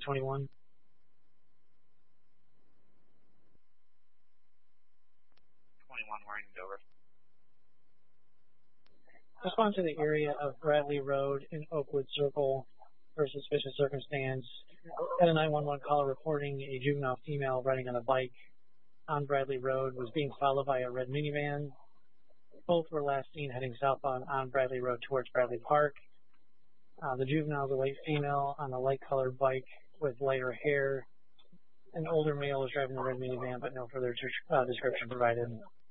21. Warning, Dover. Respond to the area of Bradley Road in Oakwood Circle for suspicious circumstance. Had a 911 caller reporting a juvenile female riding on a bike on Bradley Road was being followed by a red minivan. Both were last seen heading southbound on Bradley Road towards Bradley Park. The juvenile is a white female on a light-colored bike with lighter hair. An older male is driving the red minivan, but no further description provided.